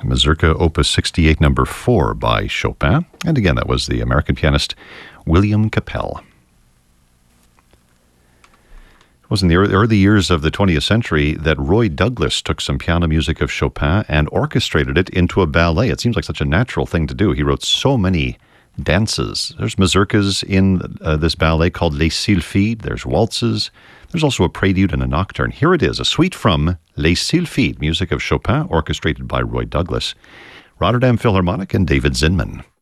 Mazurka Opus 68 number 4 by Chopin. And again, that was the American pianist William Capell. It was in the early years of the 20th century that Roy Douglas took some piano music of Chopin and orchestrated it into a ballet. It seems like such a natural thing to do. He wrote so many dances. There's mazurkas in this ballet called Les Sylphides. There's waltzes. There's also a prelude and a nocturne. Here it is, a suite from Les Sylphides, music of Chopin, orchestrated by Roy Douglas, Rotterdam Philharmonic, and David Zinman.